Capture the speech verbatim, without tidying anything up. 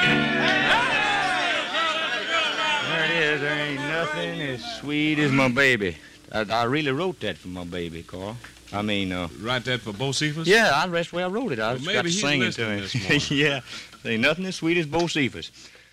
There it is. There ain't nothing as sweet as my baby. I, I really wrote that for my baby, Carl. I mean, uh... Write that for Bo Cephas? Yeah, I, that's the way I wrote it. I Well, just maybe got to he's sing it to listening him. this morning. Yeah, there ain't nothing as sweet as Bo Cephas.